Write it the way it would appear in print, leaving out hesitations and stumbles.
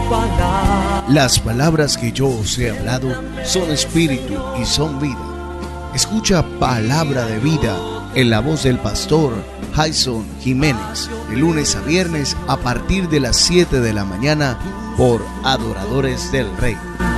palabra. Las palabras que yo os he hablado son espíritu y son vida. Escucha Palabra de Vida en la voz del pastor Jason Jiménez, de lunes a viernes a partir de las 7 de la mañana por Adoradores del Rey.